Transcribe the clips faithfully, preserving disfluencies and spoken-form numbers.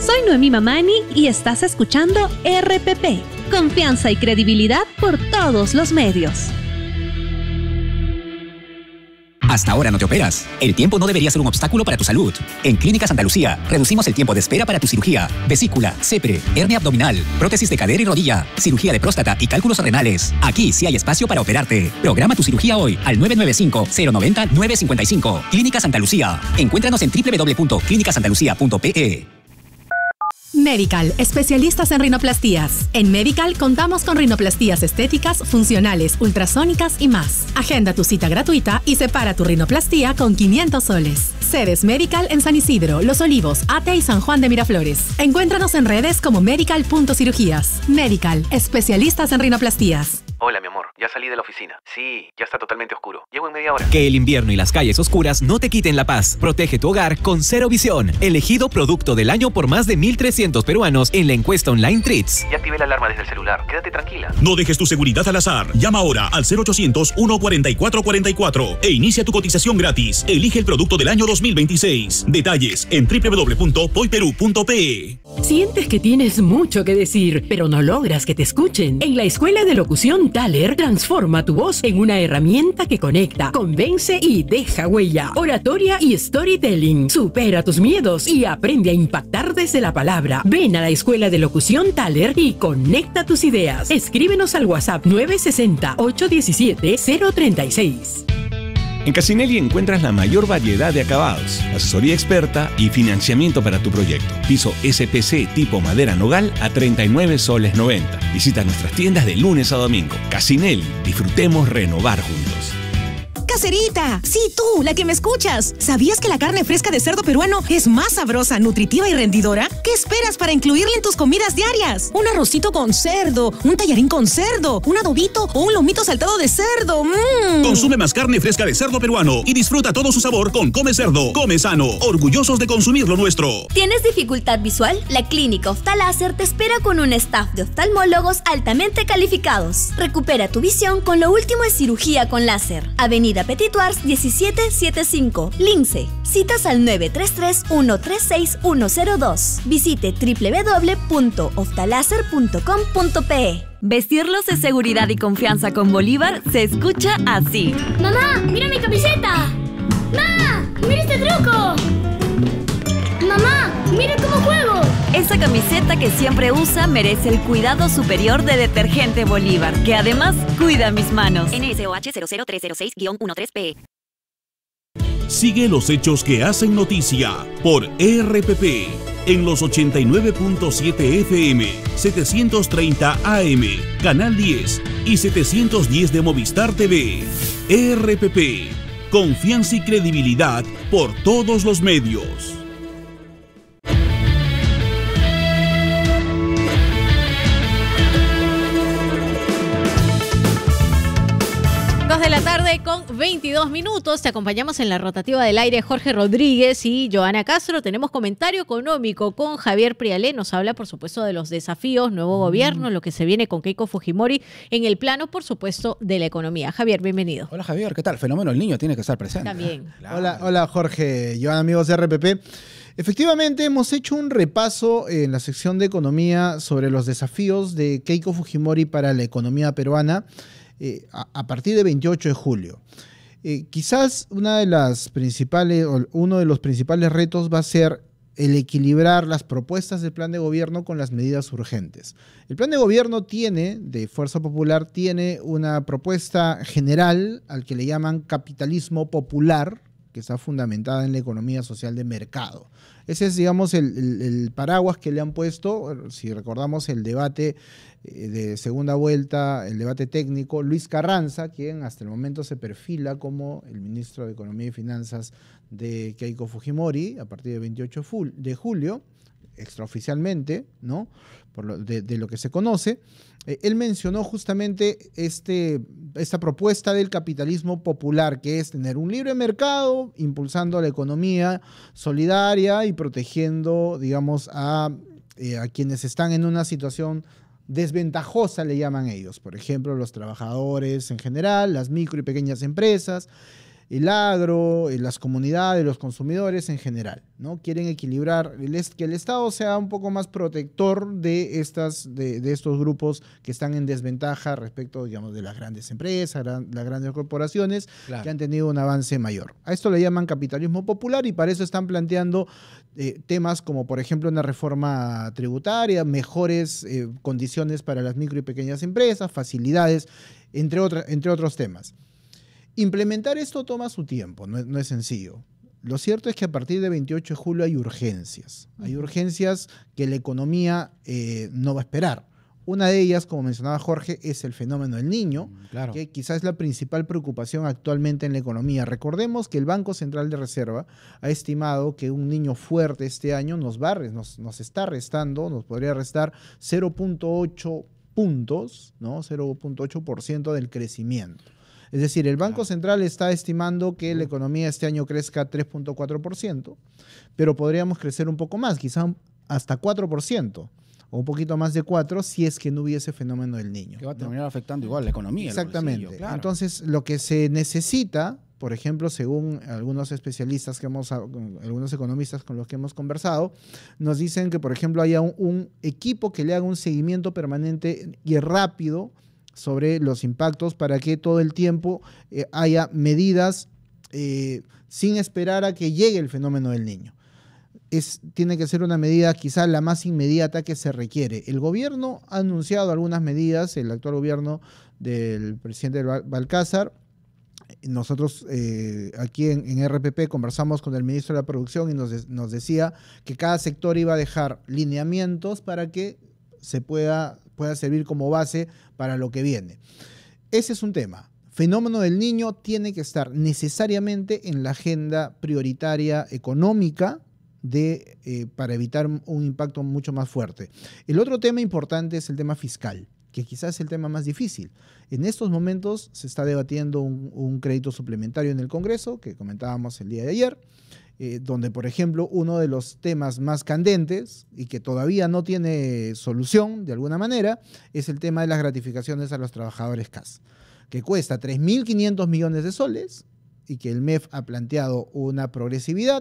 Soy Noemí Mamani y estás escuchando R P P. Confianza y credibilidad por todos los medios. Hasta ahora no te operas. El tiempo no debería ser un obstáculo para tu salud. En Clínica Santa Lucía reducimos el tiempo de espera para tu cirugía, vesícula, cepre, hernia abdominal, prótesis de cadera y rodilla, cirugía de próstata y cálculos renales. Aquí sí hay espacio para operarte. Programa tu cirugía hoy al nueve nueve cinco, cero nueve cero, nueve cinco cinco. Clínica Santa Lucía. Encuéntranos en doble u doble u doble u punto clínica santa lucía punto pe e. Medical, especialistas en rinoplastías. En Medical contamos con rinoplastías estéticas, funcionales, ultrasónicas y más. Agenda tu cita gratuita y separa tu rinoplastía con quinientos soles. Sedes Medical en San Isidro, Los Olivos, Ate y San Juan de Miraflores. Encuéntranos en redes como medical punto cirugías. Medical, especialistas en rinoplastías. Hola, mi amor. Ya salí de la oficina. Sí, ya está totalmente oscuro. Llego en media hora. Que el invierno y las calles oscuras no te quiten la paz. Protege tu hogar con Cero Visión. Elegido producto del año por más de mil trescientos peruanos en la encuesta online Treats. Ya activé la alarma desde el celular. Quédate tranquila. No dejes tu seguridad al azar. Llama ahora al cero ochocientos, uno cuarenta y cuatro cuarenta y cuatro e inicia tu cotización gratis. Elige el producto del año dos mil veintiséis. Detalles en doble u doble u doble u punto poi perú punto pe e. ¿Sientes que tienes mucho que decir, pero no logras que te escuchen? En la Escuela de Locución Thaler, transforma tu voz en una herramienta que conecta, convence y deja huella. Oratoria y storytelling. Supera tus miedos y aprende a impactar desde la palabra. Ven a la Escuela de Locución Thaler y conecta tus ideas. Escríbenos al WhatsApp nueve seis cero, ocho uno siete, cero tres seis. En Casinelli encuentras la mayor variedad de acabados, asesoría experta y financiamiento para tu proyecto. Piso ese pe ce tipo madera nogal a treinta y nueve soles noventa. Visita nuestras tiendas de lunes a domingo. Casinelli, disfrutemos renovar juntos. Caserita, sí tú, la que me escuchas. ¿Sabías que la carne fresca de cerdo peruano es más sabrosa, nutritiva y rendidora? ¿Qué esperas para incluirla en tus comidas diarias? Un arrocito con cerdo, un tallarín con cerdo, un adobito o un lomito saltado de cerdo. ¡Mmm! Consume más carne fresca de cerdo peruano y disfruta todo su sabor con Come Cerdo. Come sano, orgullosos de consumir lo nuestro. ¿Tienes dificultad visual? La Clínica Oftaláser te espera con un staff de oftalmólogos altamente calificados. Recupera tu visión con lo último en cirugía con láser. Avenida Petituars diecisiete setenta y cinco, Lince. Citas al nueve tres tres, uno tres seis, uno cero dos. Visite doble u doble u doble u punto oftaláser punto com punto pe e. Vestirlos de seguridad y confianza con Bolívar se escucha así. ¡Mamá, mira mi camiseta! ¡Ma! ¡Mira este truco! ¡Mamá, mira cómo juego! Esa camiseta que siempre usa merece el cuidado superior de Detergente Bolívar, que además cuida mis manos. N S O H cero cero tres cero seis guión trece pe e. Sigue los hechos que hacen noticia por R P P en los ochenta y nueve punto siete efe eme, setecientos treinta a eme, Canal diez y setecientos diez de Movistar te ve. R P P, confianza y credibilidad por todos los medios. De la tarde con veintidós minutos. Te acompañamos en la rotativa del aire Jorge Rodríguez y Joana Castro. Tenemos comentario económico con Javier Prialé. Nos habla, por supuesto, de los desafíos, nuevo gobierno, lo que se viene con Keiko Fujimori en el plano, por supuesto, de la economía. Javier, bienvenido. Hola, Javier. ¿Qué tal? Fenómeno, el niño tiene que estar presente. También. Claro. Hola, hola, Jorge. Joana, amigos de R P P. Efectivamente, hemos hecho un repaso en la sección de economía sobre los desafíos de Keiko Fujimori para la economía peruana. Eh, a, a partir de veintiocho de julio. Eh, quizás una de las principales, o uno de los principales retos va a ser el equilibrar las propuestas del plan de gobierno con las medidas urgentes. El plan de gobierno tiene, de Fuerza Popular, tiene una propuesta general al que le llaman capitalismo popular, que está fundamentada en la economía social de mercado. Ese es, digamos, el, el, el paraguas que le han puesto, si recordamos el debate de segunda vuelta, el debate técnico, Luis Carranza, quien hasta el momento se perfila como el ministro de Economía y Finanzas de Keiko Fujimori a partir del veintiocho de julio, extraoficialmente, ¿no? Por lo, de, de lo que se conoce. Eh, él mencionó justamente este, esta propuesta del capitalismo popular, que es tener un libre mercado, impulsando la economía solidaria y protegiendo, digamos, a, eh, a quienes están en una situación desventajosa, le llaman ellos. Por ejemplo, los trabajadores en general, las micro y pequeñas empresas. el agro, eh, las comunidades, los consumidores en general, ¿no? Quieren equilibrar, el est- que el Estado sea un poco más protector de, estas, de, de estos grupos que están en desventaja respecto, digamos, de las grandes empresas, gran- las grandes corporaciones, Claro. que han tenido un avance mayor. A esto le llaman capitalismo popular y para eso están planteando eh, temas como, por ejemplo, una reforma tributaria, mejores eh, condiciones para las micro y pequeñas empresas, facilidades, entre, otra- entre otros temas. Implementar esto toma su tiempo, no es, no es sencillo. Lo cierto es que a partir del veintiocho de julio hay urgencias. Hay urgencias que la economía eh, no va a esperar. Una de ellas, como mencionaba Jorge, es el fenómeno del niño, claro. que quizás es la principal preocupación actualmente en la economía. Recordemos que el Banco Central de Reserva ha estimado que un niño fuerte este año nos, va, a re- nos, nos está restando, nos podría restar cero punto ocho puntos, ¿no? cero punto ocho por ciento del crecimiento. Es decir, el Banco Central está estimando que la economía este año crezca tres punto cuatro por ciento, pero podríamos crecer un poco más, quizá hasta cuatro por ciento, o un poquito más de cuatro si es que no hubiese fenoméneno del niño. Que va a ¿no? terminar afectando igual la economía. el Exactamente. bolsillo, claro. Entonces, lo que se necesita, por ejemplo, según algunos especialistas que hemos, algunos economistas con los que hemos conversado, nos dicen que, por ejemplo, haya un, un equipo que le haga un seguimiento permanente y rápido sobre los impactos para que todo el tiempo eh, haya medidas eh, sin esperar a que llegue el fenómeno del niño. Es, tiene que ser una medida quizá la más inmediata que se requiere. El gobierno ha anunciado algunas medidas, el actual gobierno del presidente Bal- Balcázar. Nosotros eh, aquí en, en R P P conversamos con el ministro de la Producción y nos, de- nos decía que cada sector iba a dejar lineamientos para que se pueda, pueda servir como base para lo que viene. Ese es un tema. Fenómeno del niño tiene que estar necesariamente en la agenda prioritaria económica de, eh, para evitar un impacto mucho más fuerte. El otro tema importante es el tema fiscal, que quizás es el tema más difícil. En estos momentos se está debatiendo un, un crédito suplementario en el Congreso, que comentábamos el día de ayer, eh, donde, por ejemplo, uno de los temas más candentes y que todavía no tiene solución, de alguna manera, es el tema de las gratificaciones a los trabajadores C A S, que cuesta tres mil quinientos millones de soles y que el M E F ha planteado una progresividad.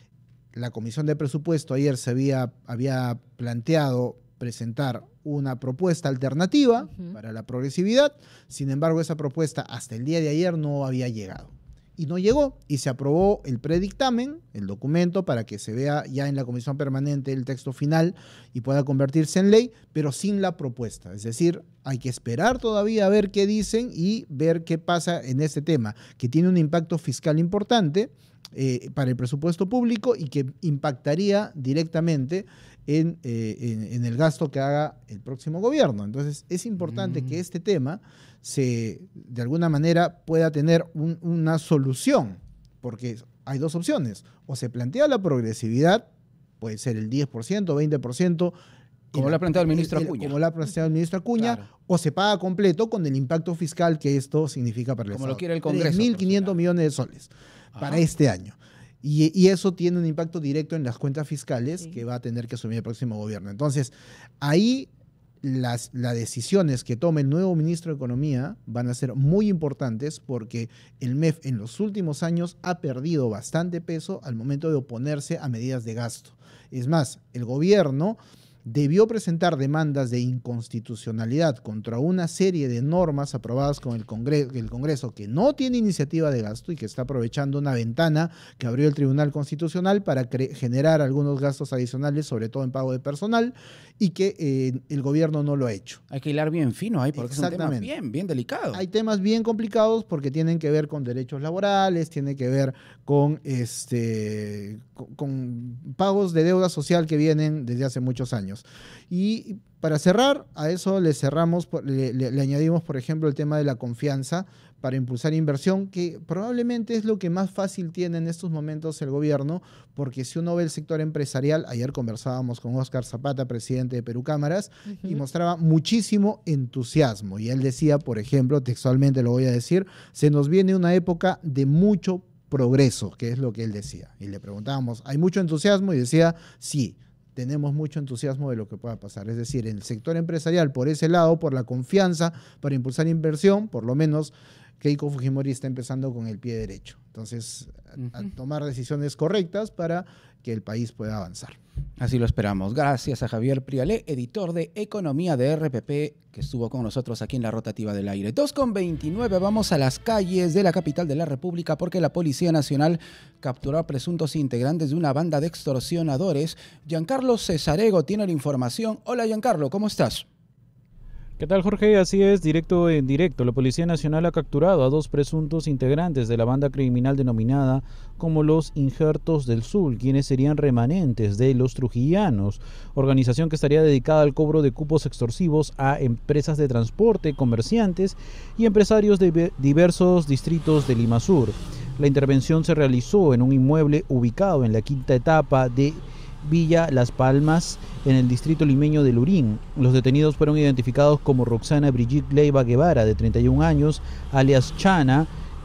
La Comisión de Presupuesto ayer se había, había planteado presentar una propuesta alternativa uh-huh. para la progresividad. Sin embargo, esa propuesta hasta el día de ayer no había llegado. Y no llegó, y se aprobó el predictamen, el documento, para que se vea ya en la comisión permanente el texto final y pueda convertirse en ley, pero sin la propuesta. Es decir, hay que esperar todavía a ver qué dicen y ver qué pasa en este tema, que tiene un impacto fiscal importante eh, para el presupuesto público y que impactaría directamente en, eh, en, en el gasto que haga el próximo gobierno. Entonces, es importante mm. que este tema se, de alguna manera, pueda tener un, una solución, porque hay dos opciones. O se plantea la progresividad, puede ser el diez por ciento, veinte por ciento, como lo ha planteado el ministro Acuña. Como lo ha planteado el ministro Acuña, claro. o se paga completo con el impacto fiscal que esto significa para el como Estado. Como lo quiere el Congreso. tres mil quinientos millones de soles Ajá. para este año. Y, y eso tiene un impacto directo en las cuentas fiscales sí. que va a tener que asumir el próximo gobierno. Entonces, ahí las, las decisiones que tome el nuevo ministro de Economía van a ser muy importantes porque el M E F en los últimos años ha perdido bastante peso al momento de oponerse a medidas de gasto. Es más, el gobierno debió presentar demandas de inconstitucionalidad contra una serie de normas aprobadas con el Congreso, el Congreso que no tiene iniciativa de gasto y que está aprovechando una ventana que abrió el Tribunal Constitucional para generar algunos gastos adicionales, sobre todo en pago de personal, y que eh, el gobierno no lo ha hecho. Hay que hilar bien fino ahí porque es un tema bien, bien delicado. Hay temas bien complicados porque tienen que ver con derechos laborales, tienen que ver con, este, con, con pagos de deuda social que vienen desde hace muchos años. Y para cerrar, a eso le cerramos, le, le, le añadimos, por ejemplo, el tema de la confianza para impulsar inversión, que probablemente es lo que más fácil tiene en estos momentos el gobierno, porque si uno ve el sector empresarial, ayer conversábamos con Óscar Zapata, presidente de Perú Cámaras, uh-huh. y mostraba muchísimo entusiasmo. Y él decía, por ejemplo, textualmente lo voy a decir, se nos viene una época de mucho progreso, que es lo que él decía. Y le preguntábamos, ¿hay mucho entusiasmo? Y decía, sí. tenemos mucho entusiasmo de lo que pueda pasar. Es decir, en el sector empresarial, por ese lado, por la confianza para impulsar inversión, por lo menos Keiko Fujimori está empezando con el pie derecho. Entonces, uh-huh. a, a tomar decisiones correctas para que el país pueda avanzar. Así lo esperamos. Gracias a Javier Prialé, editor de Economía de R P P, que estuvo con nosotros aquí en la Rotativa del Aire. dos con veintinueve, vamos a las calles de la capital de la República porque la Policía Nacional capturó a presuntos integrantes de una banda de extorsionadores. Giancarlo Cesarego tiene la información. Hola Giancarlo, ¿cómo estás? ¿Qué tal, Jorge? Así es, directo en directo. La Policía Nacional ha capturado a dos presuntos integrantes de la banda criminal denominada como los Injertos del Sur, quienes serían remanentes de los Trujillanos, organización que estaría dedicada al cobro de cupos extorsivos a empresas de transporte, comerciantes y empresarios de diversos distritos de Lima Sur. La intervención se realizó en un inmueble ubicado en la quinta etapa de Villa Las Palmas, en el distrito limeño de Lurín. Los detenidos fueron identificados como Roxana Brigitte Leiva Guevara, de treinta y un años, alias Chana,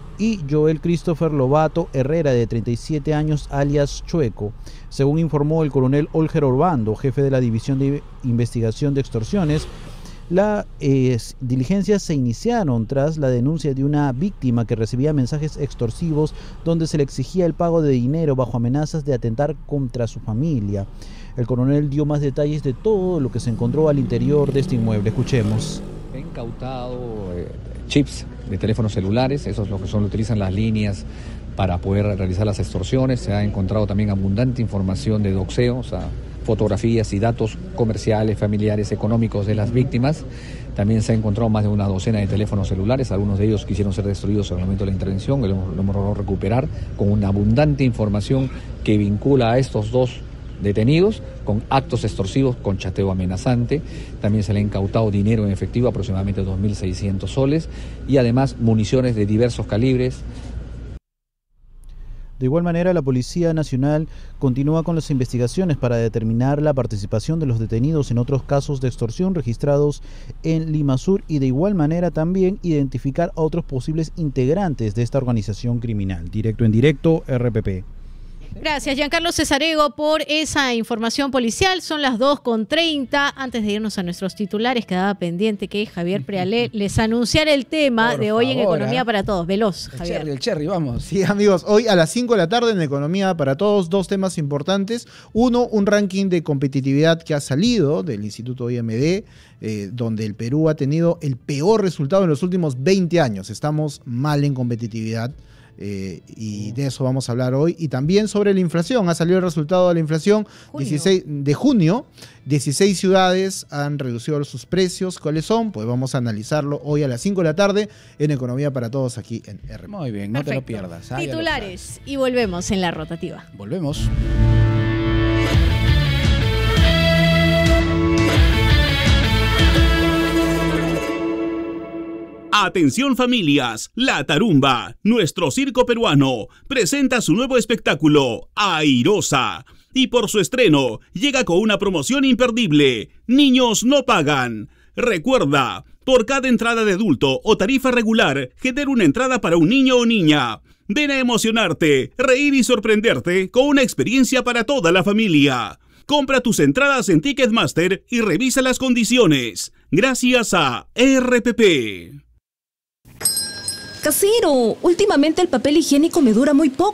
y Joel Christopher Lobato Herrera, de treinta y siete años, alias Chueco. Según informó el coronel Olger Orbando, jefe de la División de Investigación de Extorsiones, las eh, diligencias se iniciaron tras la denuncia de una víctima que recibía mensajes extorsivos donde se le exigía el pago de dinero bajo amenazas de atentar contra su familia. El coronel dio más detalles de todo lo que se encontró al interior de este inmueble. Escuchemos. He incautado eh, chips de teléfonos celulares, esos son los que son, utilizan las líneas para poder realizar las extorsiones. Se ha encontrado también abundante información de doxeo, o sea, fotografías y datos comerciales, familiares, económicos de las víctimas. También se ha encontrado más de una docena de teléfonos celulares, algunos de ellos quisieron ser destruidos en el momento de la intervención, que lo, lo hemos logrado recuperar con una abundante información que vincula a estos dos detenidos con actos extorsivos, con chateo amenazante. También se le ha incautado dinero en efectivo, aproximadamente dos mil seiscientos soles, y además municiones de diversos calibres. De igual manera, la Policía Nacional continúa con las investigaciones para determinar la participación de los detenidos en otros casos de extorsión registrados en Lima Sur y de igual manera también identificar a otros posibles integrantes de esta organización criminal. Directo en directo, R P P. Gracias, Giancarlo Cesarego, por esa información policial. Son las dos con treinta. Antes de irnos a nuestros titulares, quedaba pendiente que Javier Prialé les anunciara el tema por de hoy favor, en Economía ¿eh? para Todos. Veloz, el Javier. Cherry, el cherry, vamos. Sí, amigos, hoy a las cinco de la tarde en Economía para Todos, dos temas importantes. Uno, un ranking de competitividad que ha salido del Instituto I M D, eh, donde el Perú ha tenido el peor resultado en los últimos veinte años. Estamos mal en competitividad. Eh, y de eso vamos a hablar hoy. Y también sobre la inflación. Ha salido el resultado de la inflación dieciséis de junio. dieciséis ciudades han reducido sus precios. ¿Cuáles son? Pues vamos a analizarlo hoy a las cinco de la tarde en Economía para Todos aquí en R P P. Muy bien, no Perfecto. te lo pierdas. Ah, Titulares y volvemos en la rotativa. Volvemos. Atención familias, La Tarumba, nuestro circo peruano, presenta su nuevo espectáculo, Airosa. Y por su estreno, llega con una promoción imperdible, Niños no pagan. Recuerda, por cada entrada de adulto o tarifa regular, genera una entrada para un niño o niña. Ven a emocionarte, reír y sorprenderte con una experiencia para toda la familia. Compra tus entradas en Ticketmaster y revisa las condiciones. Gracias a R P P. Casero, últimamente el papel higiénico me dura muy poco.